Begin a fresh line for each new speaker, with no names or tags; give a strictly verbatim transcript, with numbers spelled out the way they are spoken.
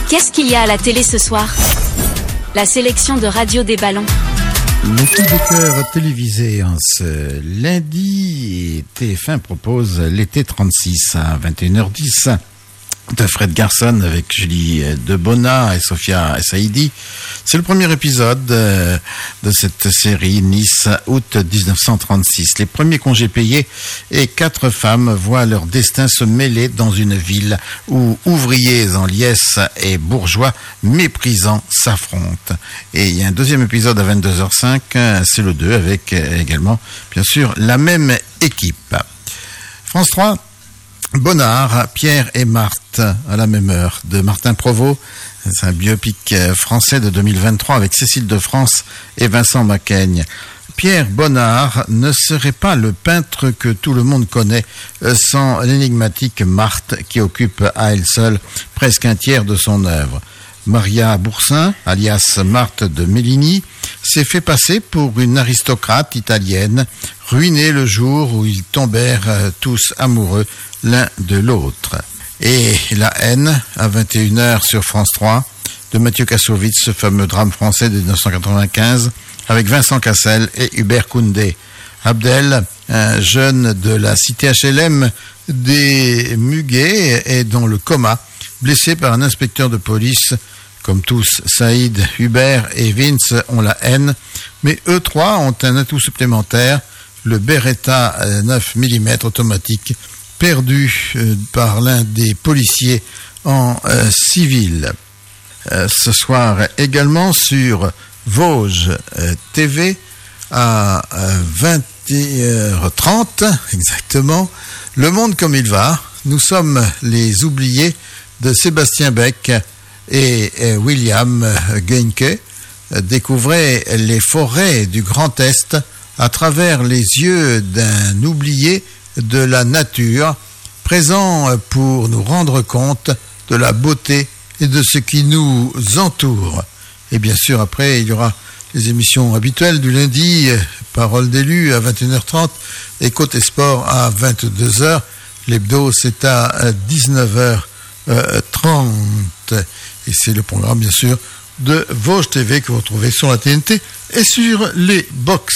Qu'est-ce qu'il y a à la télé ce soir? La sélection de Radio des Ballons.
Le coup de cœur télévisé en ce lundi, T F un propose l'été trente-six à vingt et une heures dix de Fred Garson avec Julie Debona et Sophia Saïdi. C'est le premier épisode de cette série Nice, août dix-neuf cent trente-six. Les premiers congés payés et quatre femmes voient leur destin se mêler dans une ville où ouvriers en liesse et bourgeois méprisants s'affrontent. Et il y a un deuxième épisode à vingt-deux heures cinq, c'est le deux, avec également, bien sûr, la même équipe. France trois, Bonnard, Pierre et Marthe, à la même heure, de Martin Provost. C'est un biopic français de deux mille vingt-trois avec Cécile de France et Vincent Macaigne. Pierre Bonnard ne serait pas le peintre que tout le monde connaît sans l'énigmatique Marthe qui occupe à elle seule presque un tiers de son œuvre. Maria Boursin, alias Marthe de Mellini, s'est fait passer pour une aristocrate italienne, ruinée le jour où ils tombèrent tous amoureux l'un de l'autre. Et La haine, à vingt et une heures sur France trois, de Mathieu Kassovitz, ce fameux drame français de dix-neuf cent quatre-vingt-quinze, avec Vincent Cassel et Hubert Koundé. Abdel, un jeune de la cité H L M des Muguets, est dans le coma, blessé par un inspecteur de police. Comme tous, Saïd, Hubert et Vince ont la haine, mais eux trois ont un atout supplémentaire, le Beretta neuf millimètres automatique, perdu euh, par l'un des policiers en euh, civil. Euh, ce soir également sur Vosges euh, T V à euh, vingt et une heures trente exactement, Le Monde comme il va. Nous sommes les oubliés de Sébastien Beck et euh, William Geinke. Euh, découvrez les forêts du Grand Est à travers les yeux d'un oublié de la nature, présent pour nous rendre compte de la beauté et de ce qui nous entoure. Et bien sûr, après, il y aura les émissions habituelles du lundi, Parole d'élu à vingt et une heures trente et Côté Sport à vingt-deux heures. L'hebdo, c'est à dix-neuf heures trente. Et c'est le programme, bien sûr, de Vosges T V que vous retrouvez sur la T N T et sur les box.